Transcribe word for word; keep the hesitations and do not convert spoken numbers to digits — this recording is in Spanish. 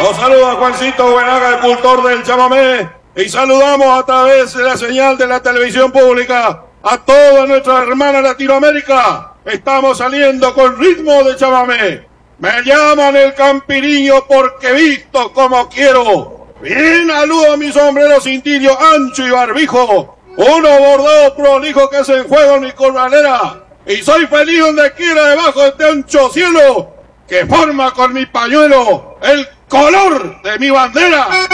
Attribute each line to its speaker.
Speaker 1: Los saluda Juancito Buenaga, el cultor del chamamé, y saludamos a través de la señal de la televisión pública a toda nuestra hermana Latinoamérica. Estamos saliendo con ritmo de chamamé. Me llaman el Campiriño porque visto como quiero. Bien aludo mi sombrero cintillo ancho y barbijo, uno bordado prolijo que se enjuega en mi corralera, y soy feliz donde quiera debajo de este ancho cielo que forma con mi pañuelo el color de mi bandera.